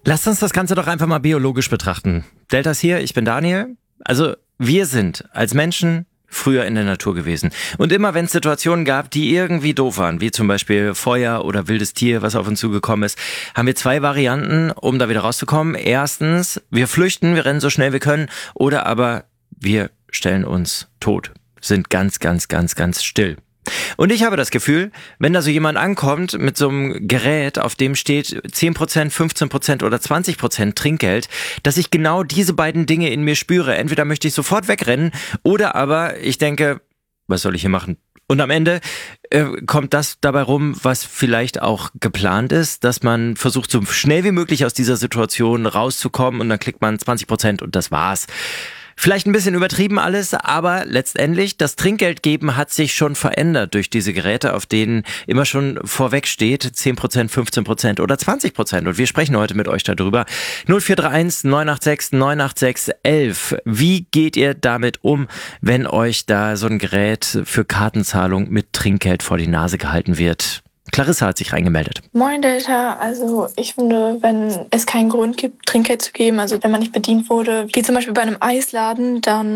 Lasst uns das Ganze doch einfach mal biologisch betrachten. Deltas hier, ich bin Daniel. Also wir sind als Menschen früher in der Natur gewesen. Und immer wenn es Situationen gab, die irgendwie doof waren, wie zum Beispiel Feuer oder wildes Tier, was auf uns zugekommen ist, haben wir zwei Varianten, um da wieder rauszukommen. Erstens, wir flüchten, wir rennen so schnell wir können, oder aber wir stellen uns tot, sind ganz still. Und ich habe das Gefühl, wenn da so jemand ankommt mit so einem Gerät, auf dem steht 10%, 15% oder 20% Trinkgeld, dass ich genau diese beiden Dinge in mir spüre. Entweder möchte ich sofort wegrennen oder aber ich denke, was soll ich hier machen? Und am Ende kommt das dabei rum, was vielleicht auch geplant ist, dass man versucht, so schnell wie möglich aus dieser Situation rauszukommen und dann klickt man 20% und das war's. Vielleicht ein bisschen übertrieben alles, aber letztendlich, das Trinkgeldgeben hat sich schon verändert durch diese Geräte, auf denen immer schon vorweg steht 10%, 15% oder 20%. Und wir sprechen heute mit euch darüber. 0431 986 986 11. Wie geht ihr damit um, wenn euch da so ein Gerät für Kartenzahlung mit Trinkgeld vor die Nase gehalten wird? Clarissa hat sich reingemeldet. Moin Delta, also ich finde, wenn es keinen Grund gibt, Trinkgeld zu geben, also wenn man nicht bedient wurde, wie zum Beispiel bei einem Eisladen, dann